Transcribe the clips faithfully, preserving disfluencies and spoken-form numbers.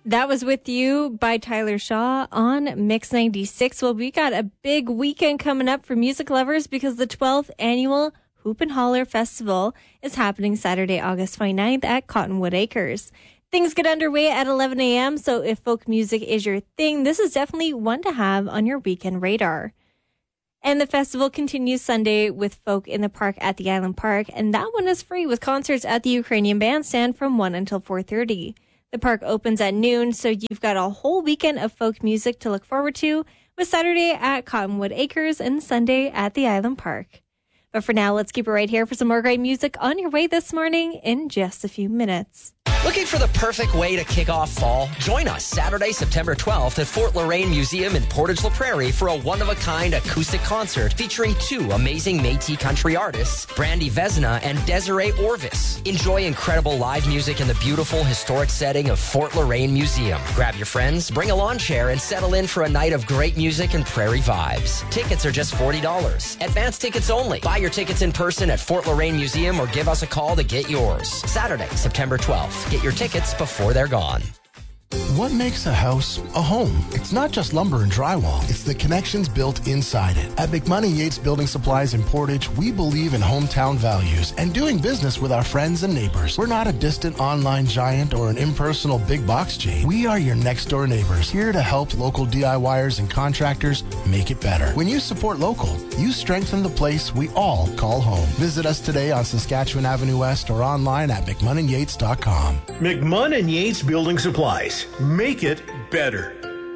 That was With You by Tyler Shaw on Mix ninety-six. Well, we got a big weekend coming up for music lovers because the twelfth annual Hoop and Holler Festival is happening Saturday, August twenty-ninth at Cottonwood Acres. Things get underway at eleven a.m., so if folk music is your thing, this is definitely one to have on your weekend radar. And the festival continues Sunday with Folk in the Park at the Island Park, and that one is free with concerts at the Ukrainian Bandstand from one until four thirty. The park opens at noon, so you've got a whole weekend of folk music to look forward to, with Saturday at Cottonwood Acres and Sunday at the Island Park. But for now, let's keep it right here for some more great music on your way this morning in just a few minutes. Looking for the perfect way to kick off fall? Join us Saturday, September twelfth at Fort Loraine Museum in Portage La Prairie for a one-of-a-kind acoustic concert featuring two amazing Métis country artists, Brandy Vesna and Desiree Orvis. Enjoy incredible live music in the beautiful historic setting of Fort Loraine Museum. Grab your friends, bring a lawn chair, and settle in for a night of great music and prairie vibes. Tickets are just forty dollars. Advance tickets only. Buy your tickets in person at Fort Loraine Museum or give us a call to get yours. Saturday, September twelfth. Get your tickets before they're gone. What makes a house a home? It's not just lumber and drywall. It's the connections built inside it. At McMahon Yates Building Supplies in Portage, we believe in hometown values and doing business with our friends and neighbors. We're not a distant online giant or an impersonal big box chain. We are your next door neighbors, here to help local DIYers and contractors make it better. When you support local, you strengthen the place we all call home. Visit us today on Saskatchewan Avenue West or online at mcmunn yates dot com. McMunn and Yates Building Supplies. Make it better.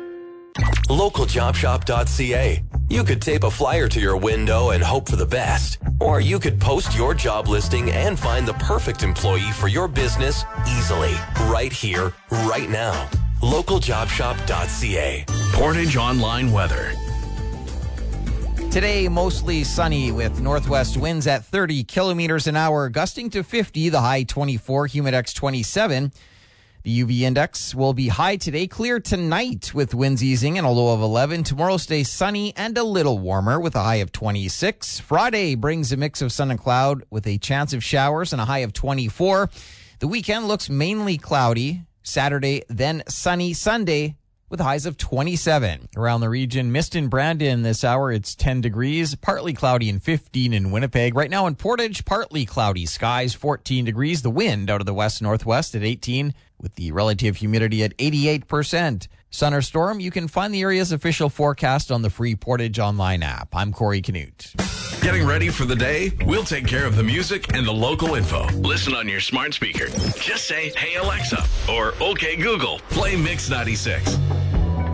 local job shop dot c a. You could tape a flyer to your window and hope for the best. Or you could post your job listing and find the perfect employee for your business easily. Right here, right now. local job shop dot c a. Portage Online Weather. Today, mostly sunny with northwest winds at thirty kilometers an hour, gusting to fifty, the high twenty-four, humidex twenty-seven. The U V index will be high today, clear tonight with winds easing and a low of eleven. Tomorrow stays sunny and a little warmer with a high of twenty-six. Friday brings a mix of sun and cloud with a chance of showers and a high of twenty-four. The weekend looks mainly cloudy. Saturday, then sunny. Sunday with highs of twenty-seven. Around the region, mist in Brandon this hour, it's ten degrees, partly cloudy and fifteen in Winnipeg. Right now in Portage, partly cloudy skies, fourteen degrees. The wind out of the west-northwest at eighteen, with the relative humidity at eighty-eight percent. Sun or storm, you can find the area's official forecast on the free Portage Online app. I'm Corey Canute. Getting ready for the day? We'll take care of the music and the local info. Listen on your smart speaker. Just say, "Hey Alexa," or "Okay Google, play Mix ninety-six."